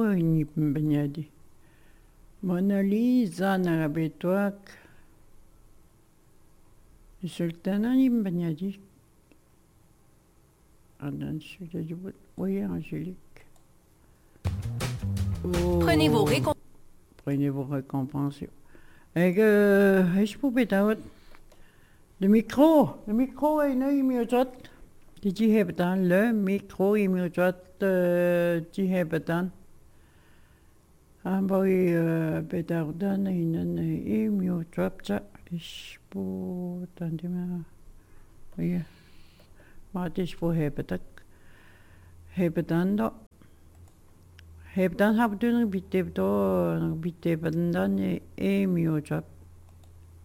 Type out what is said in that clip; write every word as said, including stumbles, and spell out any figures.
inipin banyadi. Mona Lisa nagabituak. Sultana inipin banyadi. Adan sudah jebut. Oui, Angélique. Oh. Prenez vos récompenses. Prenez vos récompenses. Et que, je pouvais t'avoir. Le micro, le micro est là, il me dit. Die hebben dan le micro, il me dit, die hebben dan. Aber ich bedarf ihnen im Job, ich bu dann die mehr. Ja, warte ich wo habe das, habe dann da, habe dann habe du noch bitte da, noch bitte dann im Job.